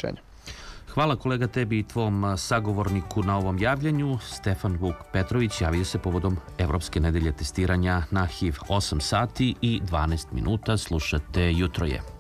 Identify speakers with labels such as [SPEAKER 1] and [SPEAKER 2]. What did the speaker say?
[SPEAKER 1] rešenja.
[SPEAKER 2] Hvala kolega tebi i tvom sagovorniku na ovom javljanju. Stefan Vuk Petrović javio se povodom Evropske nedelje testiranja na HIV 8 sati i 12 minuta. Slušate Jutro je.